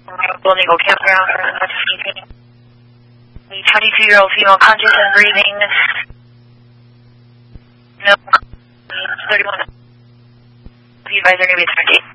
Golden Eagle Campground for the 22-year-old female conscious and breathing. No, 31. The advisor going to be 30.